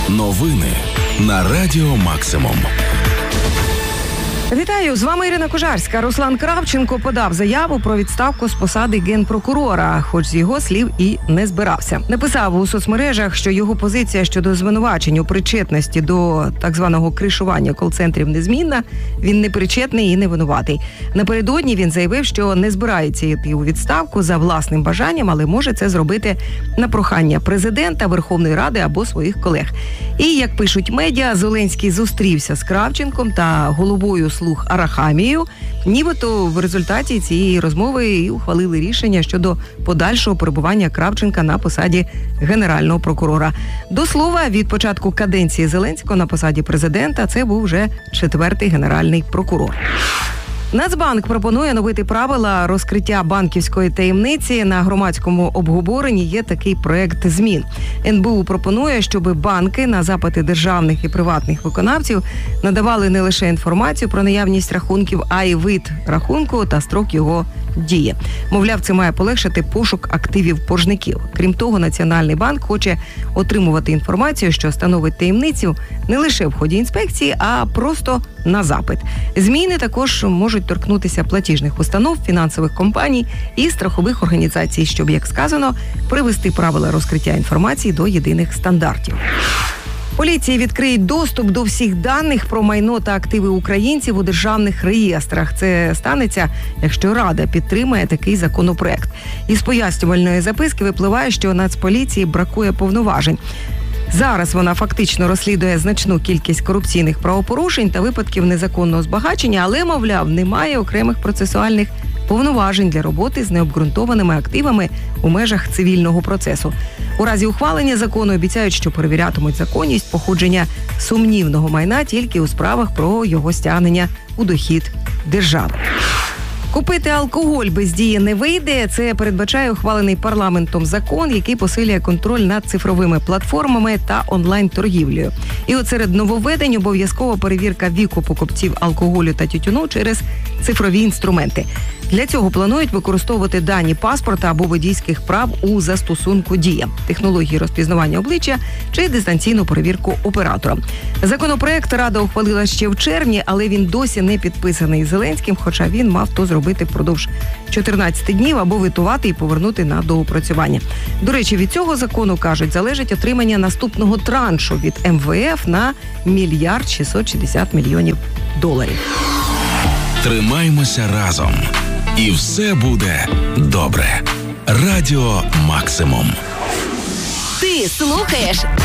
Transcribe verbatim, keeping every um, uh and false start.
Новини на Радіо Максимум. Вітаю, з вами Ірина Кожарська. Руслан Кравченко подав заяву про відставку з посади генпрокурора, хоч з його слів і не збирався. Написав у соцмережах, що його позиція щодо звинувачень у причетності до так званого кришування кол-центрів незмінна, він не причетний і не винуватий. Напередодні він заявив, що не збирається йти у відставку за власним бажанням, але може це зробити на прохання президента, Верховної Ради або своїх колег. І, як пишуть медіа, Зеленський зустрівся з Кравченком та головою слуг Арахамією. Нібито в результаті цієї розмови і ухвалили рішення щодо подальшого перебування Кравченка на посаді генерального прокурора. До слова, від початку каденції Зеленського на посаді президента це був вже четвертий генеральний прокурор. Нацбанк пропонує оновити правила розкриття банківської таємниці. На громадському обговоренні є такий проект змін. ен бе у пропонує, щоб банки на запити державних і приватних виконавців надавали не лише інформацію про наявність рахунків, а й вид рахунку та строк його дії. Мовляв, це має полегшити пошук активів боржників. Крім того, Національний банк хоче отримувати інформацію, що становить таємницю, не лише в ході інспекції, а просто на запит. Зміни також можуть торкнутися платіжних установ, фінансових компаній і страхових організацій, щоб, як сказано, привести правила розкриття інформації до єдиних стандартів. Поліції відкриють доступ до всіх даних про майно та активи українців у державних реєстрах. Це станеться, якщо Рада підтримає такий законопроект. Із пояснювальної записки випливає, що Нацполіції бракує повноважень. Зараз вона фактично розслідує значну кількість корупційних правопорушень та випадків незаконного збагачення, але, мовляв, немає окремих процесуальних повноважень для роботи з необґрунтованими активами у межах цивільного процесу. У разі ухвалення закону обіцяють, що перевірятимуть законність походження сумнівного майна тільки у справах про його стягнення у дохід держави. Купити алкоголь без дії не вийде. Це передбачає ухвалений парламентом закон, який посилює контроль над цифровими платформами та онлайн-торгівлею. І от серед нововведень обов'язкова перевірка віку покупців алкоголю та тютюну через цифрові інструменти. Для цього планують використовувати дані паспорта або водійських прав у застосунку «Дія», технології розпізнавання обличчя чи дистанційну перевірку оператора. Законопроект Рада ухвалила ще в червні, але він досі не підписаний Зеленським, хоча він мав то зробити впродовж чотирнадцяти днів або витувати і повернути на доопрацювання. До речі, від цього закону, кажуть, залежить отримання наступного траншу від ем ве еф на мільярд шістсот шістдесят мільйонів доларів. Тримаймося разом. І все буде добре. Радіо Максимум. Ти слухаєш